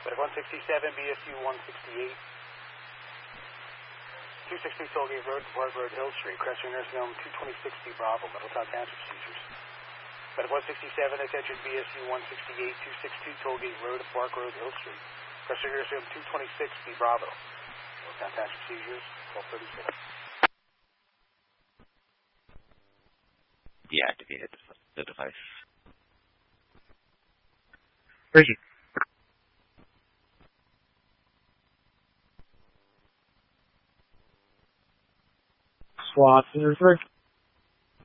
Medic 167, BSU 168. 263 Tollgate Road, Park Road, Hill Street. Crestering nursing home 226B Bravo. Middletown Township procedures. Medic 167, attention BSU 168, 262 Tollgate Road, Park Road, Hill Street. Crestering nursing home 226B Bravo. Middletown Township procedures 1236. Deactivated the device. Bridget. SWAT is referred.